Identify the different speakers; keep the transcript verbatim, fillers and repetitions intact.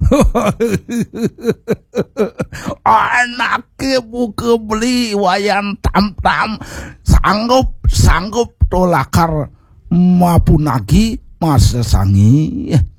Speaker 1: Anake buka beli wayan tam-tam sanggup sanggup tolakar mapunagi masa sangi